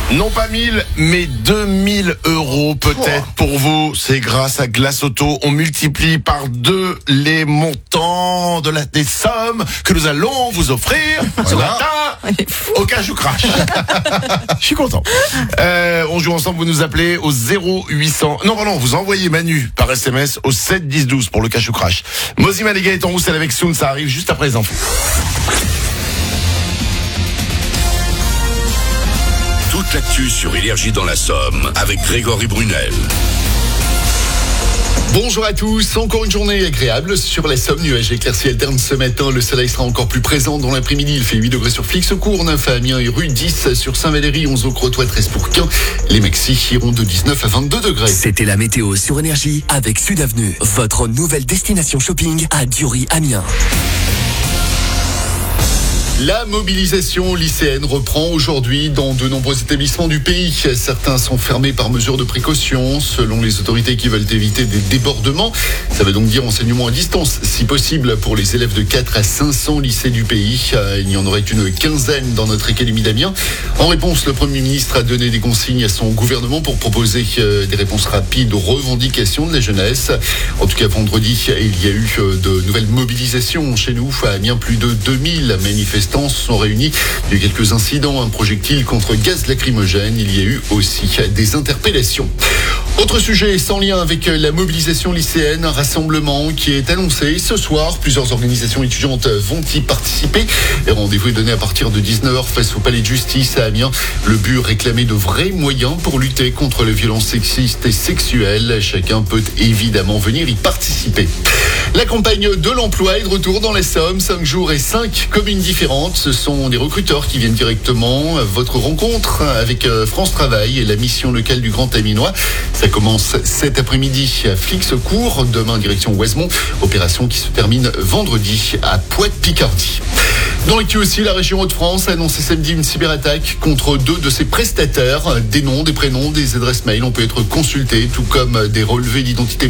Non pas 1000, mais 2000 € peut-être pour vous. C'est grâce à Glace Auto. On multiplie par 2 les montants des sommes que nous allons vous offrir ce matin au Cash ou Crash. Je suis content. On joue ensemble, vous nous appelez au 0800... Non, pardon, vous envoyez Manu par SMS au 7 10 12 pour le Cash ou Crash. Mozima les gars est en rousse avec Soun, ça arrive juste après les infos. Toute l'actu sur Énergie dans la Somme avec Grégory Brunel. Bonjour à tous, encore une journée agréable sur la Somme, nuages éclaircis alternent ce matin, le soleil sera encore plus présent dans l'après-midi, il fait 8 degrés sur Flixecourt, 9 à Amiens et Rue, 10 sur Saint-Valéry, 11 au Crotoy, 13 pour Quin, les maxis iront de 19 à 22 degrés. C'était la météo sur Énergie avec Sud Avenue, votre nouvelle destination shopping à Dury-Amiens. La mobilisation lycéenne reprend aujourd'hui dans de nombreux établissements du pays. Certains sont fermés par mesure de précaution, selon les autorités qui veulent éviter des débordements. Ça veut donc dire enseignement à distance, si possible, pour les élèves de 4 à 500 lycées du pays. Il y en aurait une quinzaine dans notre académie d'Amiens. En réponse, le Premier ministre a donné des consignes à son gouvernement pour proposer des réponses rapides aux revendications de la jeunesse. En tout cas, vendredi, il y a eu de nouvelles mobilisations chez nous. À Amiens, plus de 2000 manifestants sont réunis. Il y a eu quelques incidents, un projectile contre gaz lacrymogène. Il y a eu aussi des interpellations. Autre sujet sans lien avec la mobilisation lycéenne, un rassemblement qui est annoncé ce soir. Plusieurs organisations étudiantes vont y participer. Le rendez-vous est donné à partir de 19h face au palais de justice à Amiens. Le but réclamer de vrais moyens pour lutter contre les violences sexistes et sexuelles. Chacun peut évidemment venir y participer. La campagne de l'emploi est de retour dans la Somme, 5 jours et 5 communes différentes. Ce sont des recruteurs qui viennent directement. Votre rencontre avec France Travail et la mission locale du Grand Aminois. Ça commence cet après-midi à Flixecourt, demain direction Ouesmont. Opération qui se termine vendredi à Poix-de-Picardie. Dans l'actu aussi, la région Hauts-de-France a annoncé samedi une cyberattaque contre 2 de ses prestataires. Des noms, des prénoms, des adresses mail. On peut être consulté, tout comme des relevés d'identité